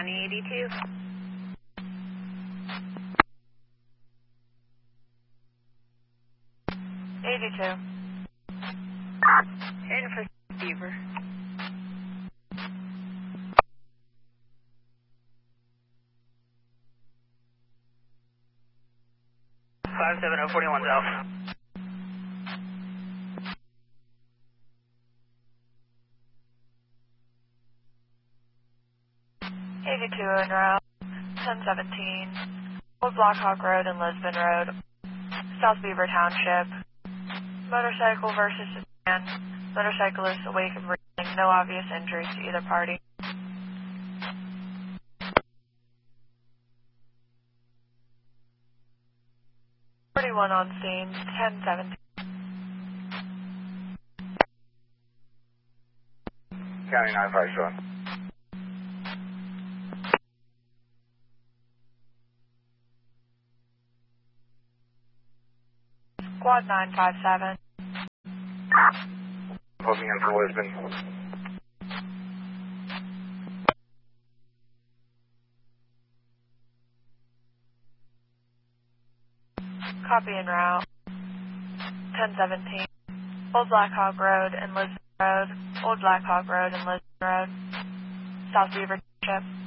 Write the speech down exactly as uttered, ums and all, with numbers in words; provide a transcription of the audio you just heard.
County eighty-two. eighty-two. Heading for Beaver. five seven zero four one South. eighty-two en route. ten seventeen. Old Blackhawk Road and Lisbon Road. South Beaver Township. Motorcycle versus sedan. Motorcyclist awake and breathing. No obvious injuries to either party. forty-one on scene. ten seventeen. County nine five seven. Squad nine five seven. Posting in for Lisbon. Copy en route. ten seventeen. Old Blackhawk Road and Lisbon Road. Old Blackhawk Road and Lisbon Road. South Beaver Township.